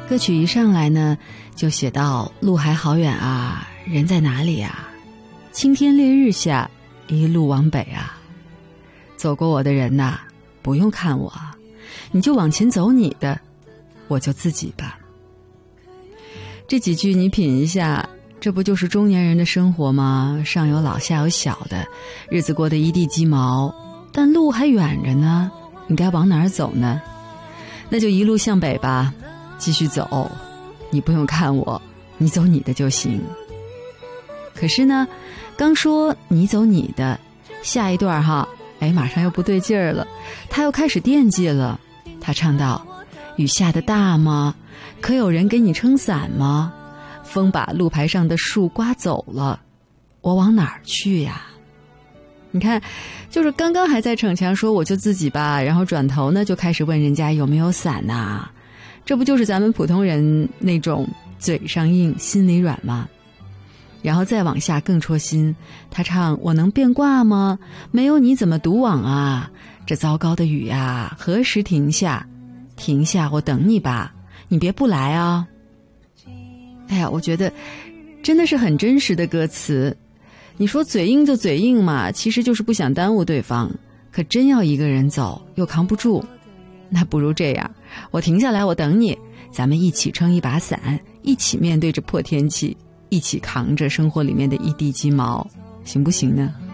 歌曲一上来呢，就写到路还好远啊，人在哪里啊？青天烈日下，一路往北啊。走过我的人呐，不用看我，你就往前走你的，我就自己吧。这几句你品一下，这不就是中年人的生活吗？上有老下有小的，日子过得一地鸡毛，但路还远着呢，你该往哪儿走呢？那就一路向北吧，继续走，你不用看我，你走你的就行。可是呢，刚说你走你的，下一段马上又不对劲儿了，他又开始惦记了。他唱道：雨下得大吗？可有人给你撑伞吗？风把路牌上的树刮走了，我往哪儿去呀？你看，就是刚刚还在逞强说我就自己吧，然后转头呢就开始问人家有没有伞呐。这不就是咱们普通人那种嘴上硬心里软吗？然后再往下更戳心，他唱我能变卦吗？没有你怎么读网啊？这糟糕的雨啊，何时停下？停下，我等你吧，你别不来啊。哎呀，我觉得真的是很真实的歌词。你说嘴硬就嘴硬嘛，其实就是不想耽误对方，可真要一个人走又扛不住，那不如这样，我停下来，我等你，咱们一起撑一把伞，一起面对着破天气，一起扛着生活里面的一地鸡毛，行不行呢？